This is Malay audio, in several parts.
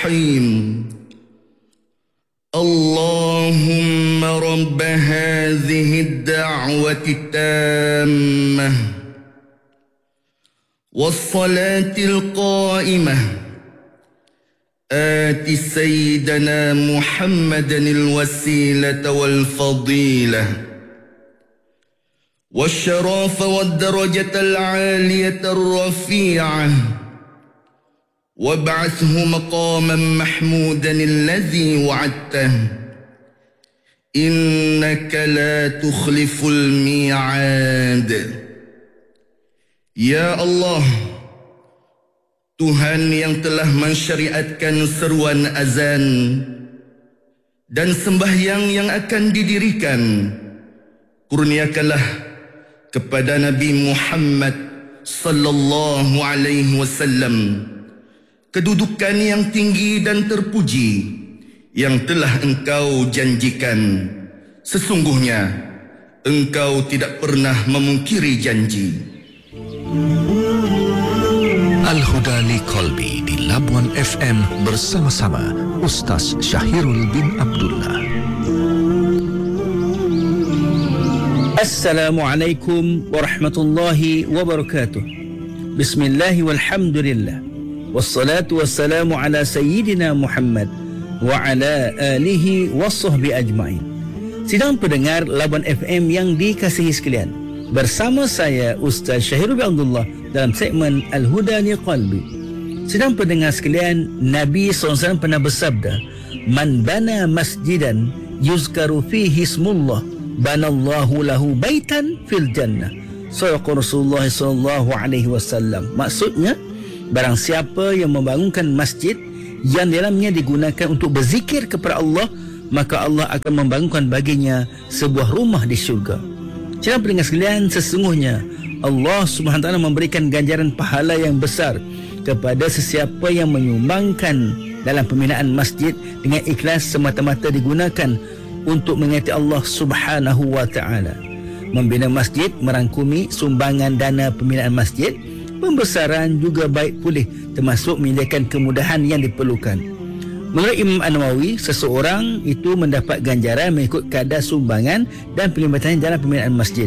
الرحيم اللهم رب هذه الدعوة التامة والصلاة القائمة آت سيدنا محمدا الوسيلة والفضيلة والشرف والدرجة العالية الرفيعة وابعثه مقاما محمودا الذي وعدته إنك لا تخلف الميعاد. Ya Allah, Tuhan yang telah mensyariatkan seruan azan dan sembahyang yang akan didirikan, kurniakanlah kepada Nabi Muhammad sallallahu alaihi wasallam kedudukan yang tinggi dan terpuji yang telah Engkau janjikan. Sesungguhnya Engkau tidak pernah memungkiri janji. Al-Huda li Qalbi di Labuan FM bersama-sama Ustaz Syahirul bin Abdullah. Assalamualaikum warahmatullahi wabarakatuh. Bismillah walhamdulillah. Wassalatu wassalamu ala sayyidina Muhammad wa ala alihi wassahbi ajma'in. Sidang pendengar Labuan FM yang dikasihi sekalian, bersama saya Ustaz Syahirul bin Abdullah dalam segmen Al-Huda li Qalbi. Sidang pendengar sekalian, Nabi SAW pernah bersabda, "Man bana masjidan yuzkaru fihi ismullah, banallahu lahu baitan fil jannah." Sadaqa Rasulullah sallallahu alaihi wasallam. Maksudnya, barang siapa yang membangunkan masjid yang dalamnya digunakan untuk berzikir kepada Allah, maka Allah akan membangunkan baginya sebuah rumah di syurga. Jangan pendengar sekalian, sesungguhnya Allah Subhanahu Wa Taala memberikan ganjaran pahala yang besar kepada sesiapa yang menyumbangkan dalam pembinaan masjid dengan ikhlas semata-mata digunakan untuk mengingati Allah Subhanahu Wa Taala. Membina masjid merangkumi sumbangan dana pembinaan masjid, pembesaran juga baik pulih, termasuk menyediakan kemudahan yang diperlukan. Menurut Imam An-Nawawi, seseorang itu mendapat ganjaran mengikut kadar sumbangan dan pelibatan dalam pembinaan masjid.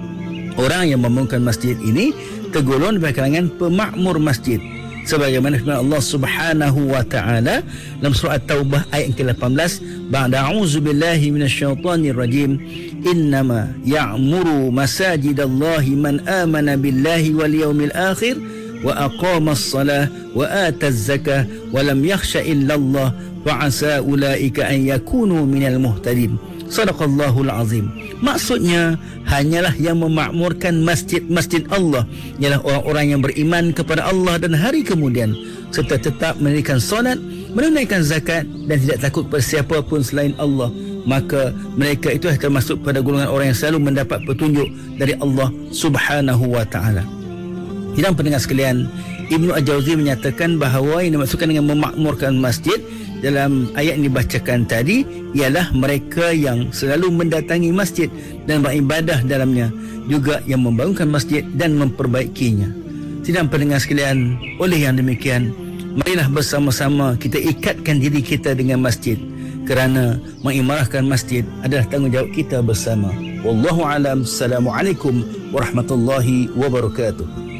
Orang yang membangunkan masjid ini tergolong dari kalangan pemakmur masjid, sebagaimana firman Allah Subhanahu wa taala dalam surah At-Taubah ayat ke-18, ba'da a'udzubillahi minasyaitonir rajim, innama ya'muru masajidallahi man amana billahi wal yawmil akhir wa aqamas salah wa ataz zakah wa lam yakhsha illa Allah fa asa ulaika an yakunu minal muhtadin. Sadaqallahul azim. Maksudnya, hanyalah yang memakmurkan masjid-masjid Allah ialah orang-orang yang beriman kepada Allah dan hari kemudian, serta tetap mendirikan solat, menunaikan zakat dan tidak takut pada siapa pun selain Allah. Maka mereka itu termasuk pada golongan orang yang selalu mendapat petunjuk dari Allah Subhanahu wa taala. Sidang pendengar sekalian, Ibnu Al-Jauzi menyatakan bahawa yang dimaksudkan dengan memakmurkan masjid dalam ayat yang dibacakan tadi ialah mereka yang selalu mendatangi masjid dan beribadah dalamnya, juga yang membangunkan masjid dan memperbaikinya. Sidang pendengar sekalian, oleh yang demikian, marilah bersama-sama kita ikatkan diri kita dengan masjid, kerana mengimarahkan masjid adalah tanggungjawab kita bersama. Wallahu alam. Assalamualaikum warahmatullahi wabarakatuh.